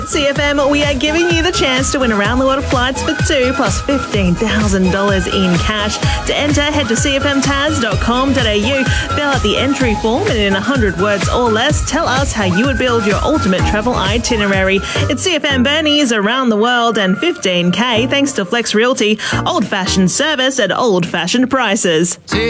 CFM, we are giving you the chance to win around the world flights for two plus $15,000 in cash. To enter, head to cfmtaz.com.au, fill out the entry form, and in 100 words or less, tell us how you would build your ultimate travel itinerary. It's CFM Bernie's Around the World and $15K thanks to Flex Realty, old-fashioned service at old-fashioned prices.